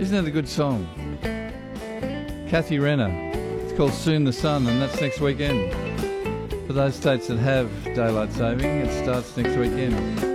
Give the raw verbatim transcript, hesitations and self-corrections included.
Isn't it a good song? Kathy Renner. It's called Soon the Sun, and that's next weekend. For those states that have daylight saving, it starts next weekend.